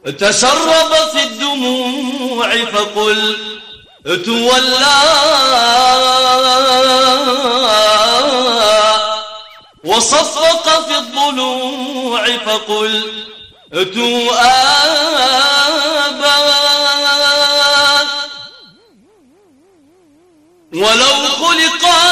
تسرب في الدموع فقل تولى، وصفق في الضلوع فقل تؤابى. ولو خلق